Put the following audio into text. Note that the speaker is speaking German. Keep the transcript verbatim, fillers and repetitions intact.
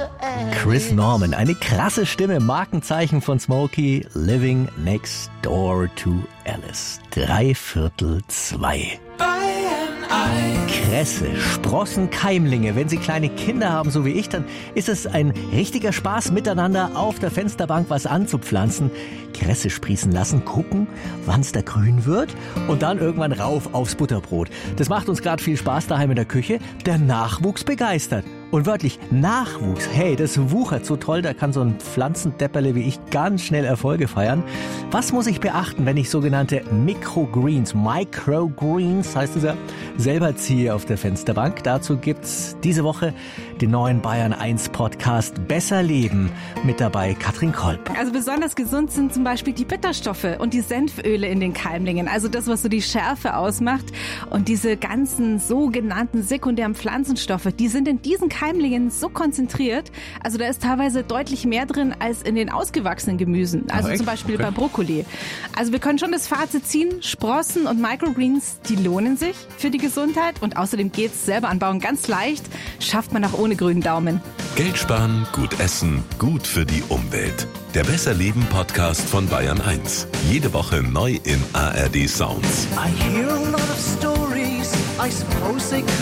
Chris Norman, eine krasse Stimme, Markenzeichen von Smokey, Living Next Door to Alice. Dreiviertel zwei. Kresse, Sprossen, Keimlinge. Wenn Sie kleine Kinder haben, so wie ich, dann ist es ein richtiger Spaß, miteinander auf der Fensterbank was anzupflanzen. Kresse sprießen lassen, gucken, wann es da grün wird und dann irgendwann rauf aufs Butterbrot. Das macht uns gerade viel Spaß daheim in der Küche. Der Nachwuchs begeistert. Und wörtlich Nachwuchs, hey, das wuchert so toll, da kann so ein Pflanzendepperle wie ich ganz schnell Erfolge feiern. Was muss ich beachten, wenn ich sogenannte Microgreens, Microgreens heißt es ja, selber ziehe auf der Fensterbank? Dazu gibt's diese Woche den neuen Bayern eins Podcast Besser Leben. Mit dabei Katrin Kolb. Also besonders gesund sind zum Beispiel die Bitterstoffe und die Senföle in den Keimlingen. Also das, was so die Schärfe ausmacht. Und diese ganzen sogenannten sekundären Pflanzenstoffe, die sind in diesen Keimlingen so konzentriert. Also da ist teilweise deutlich mehr drin als in den ausgewachsenen Gemüsen. Also Ach, zum Beispiel okay. bei Brokkoli. Also wir können schon das Fazit ziehen, Sprossen und Microgreens, die lohnen sich für die Gesundheit. Und außerdem geht's selber anbauen ganz leicht. Schafft man auch ohne grünen Daumen. Geld sparen, gut essen, gut für die Umwelt. Der Besser Leben Podcast von Bayern eins. Jede Woche neu in A R D Sounds. I hear a lot of stories, I suppose they